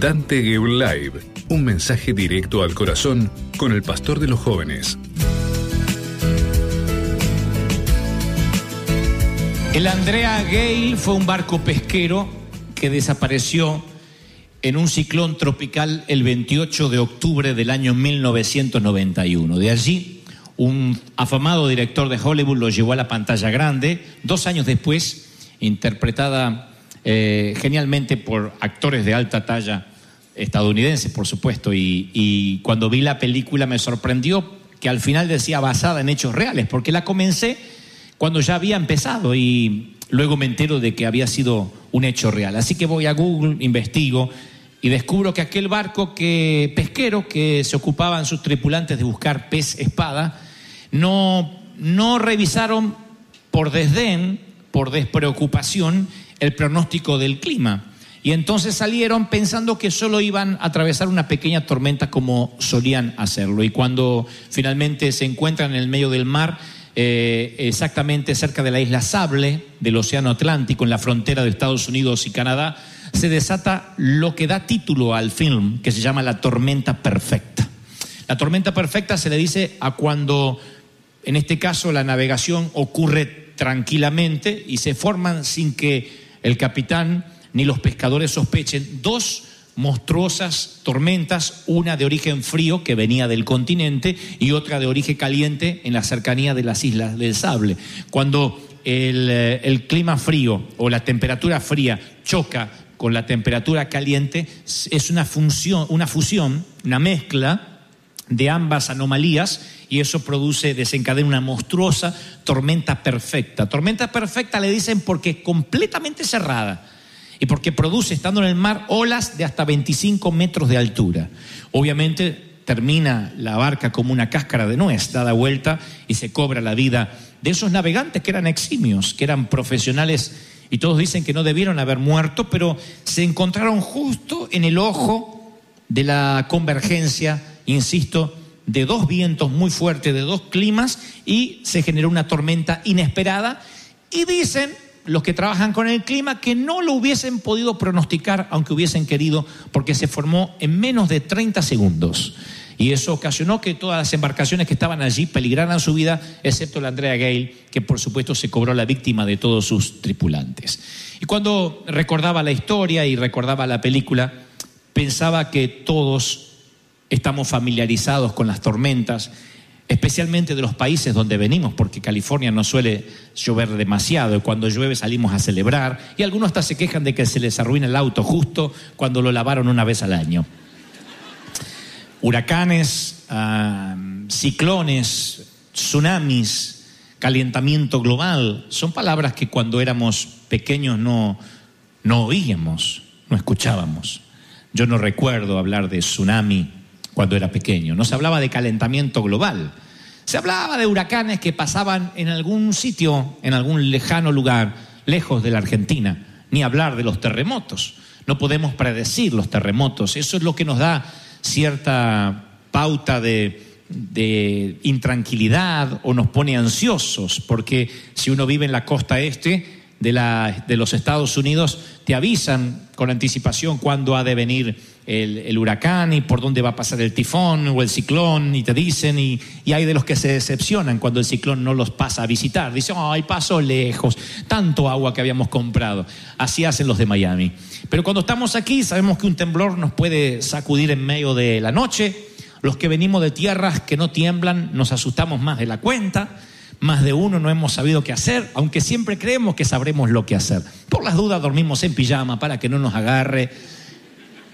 Dante Gebel Live, un mensaje directo al corazón con el pastor de los jóvenes. El Andrea Gale fue un barco pesquero que desapareció en un ciclón tropical el 28 de octubre del año 1991. De allí, un afamado director de Hollywood lo llevó a la pantalla grande. 2 años después, interpretada genialmente por actores de alta talla estadounidenses, por supuesto, y cuando vi la película me sorprendió que al final decía basada en hechos reales, porque la comencé cuando ya había empezado y luego me entero de que había sido un hecho real. Así que voy a Google, investigo y descubro que aquel barco pesquero que se ocupaban sus tripulantes de buscar pez espada, no revisaron por desdén, por despreocupación, el pronóstico del clima. Y entonces salieron pensando que solo iban a atravesar una pequeña tormenta como solían hacerlo. Y cuando finalmente se encuentran en el medio del mar, exactamente cerca de la isla Sable del Océano Atlántico, en la frontera de Estados Unidos y Canadá, se desata lo que da título al film, que se llama La Tormenta Perfecta. La tormenta perfecta se le dice a cuando, en este caso, la navegación ocurre tranquilamente y se forman sin que el capitán ni los pescadores sospechen 2 monstruosas tormentas, una de origen frío que venía del continente y otra de origen caliente en la cercanía de las islas del Sable. Cuando el clima frío o la temperatura fría choca con la temperatura caliente, es una fusión, una mezcla de ambas anomalías, y eso desencadena una monstruosa tormenta perfecta. Tormenta perfecta le dicen porque es completamente cerrada y porque produce, estando en el mar, olas de hasta 25 metros de altura. Obviamente termina la barca como una cáscara de nuez dada vuelta y se cobra la vida de esos navegantes que eran eximios, que eran profesionales, y todos dicen que no debieron haber muerto, pero se encontraron justo en el ojo de la convergencia, insisto, de 2 vientos muy fuertes, de 2 climas, y se generó una tormenta inesperada. Y dicen los que trabajan con el clima que no lo hubiesen podido pronosticar, aunque hubiesen querido, porque se formó en menos de 30 segundos. Y eso ocasionó que todas las embarcaciones que estaban allí peligraran su vida, excepto la Andrea Gale, que por supuesto se cobró la víctima de todos sus tripulantes. Y cuando recordaba la historia y recordaba la película, pensaba que todos estamos familiarizados con las tormentas, especialmente de los países donde venimos, porque California no suele llover demasiado, y cuando llueve salimos a celebrar, y algunos hasta se quejan de que se les arruina el auto justo cuando lo lavaron una vez al año. Huracanes, ciclones, tsunamis, calentamiento global, son palabras que cuando éramos pequeños no oíamos, no escuchábamos. Yo no recuerdo hablar de tsunami cuando era pequeño. No se hablaba de calentamiento global. Se hablaba de huracanes que pasaban en algún sitio, en algún lejano lugar, lejos de la Argentina. Ni hablar de los terremotos. No podemos predecir los terremotos. Eso es lo que nos da cierta pauta de intranquilidad o nos pone ansiosos, porque si uno vive en la costa este de los Estados Unidos, te avisan con anticipación cuándo ha de venir el huracán y por dónde va a pasar el tifón o el ciclón, y te dicen, y hay de los que se decepcionan cuando el ciclón no los pasa a visitar. Dicen, ay, pasó lejos, tanto agua que habíamos comprado. Así hacen los de Miami. Pero cuando estamos aquí sabemos que un temblor nos puede sacudir en medio de la noche. Los que venimos de tierras que no tiemblan nos asustamos más de la cuenta. Más de uno no hemos sabido qué hacer, aunque siempre creemos que sabremos lo que hacer. Por las dudas dormimos en pijama para que no nos agarre